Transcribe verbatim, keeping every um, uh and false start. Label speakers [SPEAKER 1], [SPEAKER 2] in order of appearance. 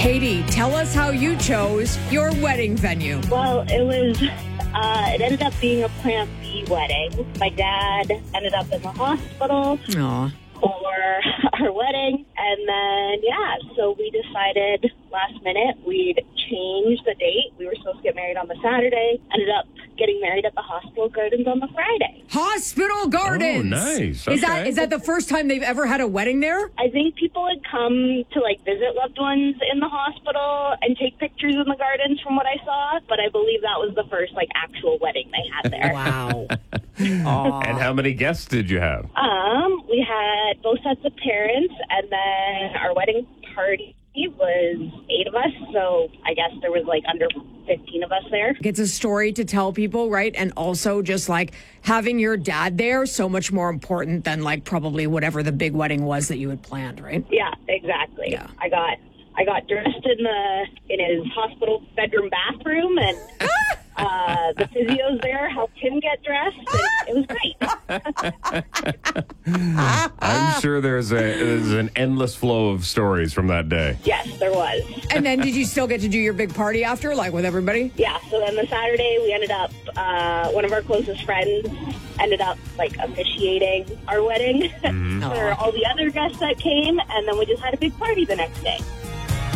[SPEAKER 1] Katie, tell us how you chose your wedding venue.
[SPEAKER 2] Well, it was, uh, it ended up being a Plan B wedding. My dad ended up in the hospital
[SPEAKER 1] Aw.
[SPEAKER 2] for our wedding. And then, yeah, so we decided last minute we'd change the date. We were supposed to get married on the Saturday. Ended up getting married at the Hospital Gardens on the Friday.
[SPEAKER 1] Hospital Gardens.
[SPEAKER 3] Oh, nice.
[SPEAKER 1] Is that
[SPEAKER 3] Okay.
[SPEAKER 1] is that the first time they've ever had a wedding there?
[SPEAKER 2] I think people had come to, like, visit loved ones in the hospital and take pictures in the gardens from what I saw. But I believe that was the first, like, actual wedding they had there.
[SPEAKER 1] Wow.
[SPEAKER 3] And how many guests did you have?
[SPEAKER 2] Um, we had both sets of parents, and then our wedding party was eight of us, so I guess there was like under fifteen of us there.
[SPEAKER 1] It's a story to tell people, right? And also just like having your dad there, so much more important than like probably whatever the big wedding was that you had planned, right?
[SPEAKER 2] Yeah, exactly.
[SPEAKER 1] Yeah.
[SPEAKER 2] I got I got dressed in the in his hospital bedroom bathroom, and uh, the physios there helped him get dressed, and it was great.
[SPEAKER 3] I'm sure there's a there's an endless flow of stories from that day.
[SPEAKER 2] Yes, there was.
[SPEAKER 1] And then did you still get to do your big party after, like with everybody?
[SPEAKER 2] Yeah, so then the Saturday we ended up, uh, one of our closest friends ended up like officiating our wedding for all the other guests that came, and then we just had a big party the next day.